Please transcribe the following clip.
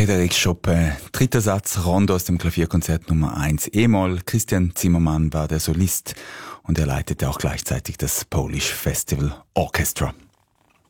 Frédéric Chopin, dritter Satz, Rondo aus dem Klavierkonzert Nummer 1 E-Moll. Christian Zimmermann war der Solist und er leitete auch gleichzeitig das Polish Festival Orchestra.